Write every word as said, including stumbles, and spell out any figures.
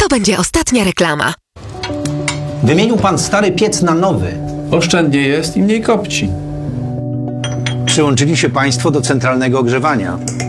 To będzie ostatnia reklama. Wymienił pan stary piec na nowy. Oszczędnie jest i mniej kopci. Przyłączyli się państwo do centralnego ogrzewania.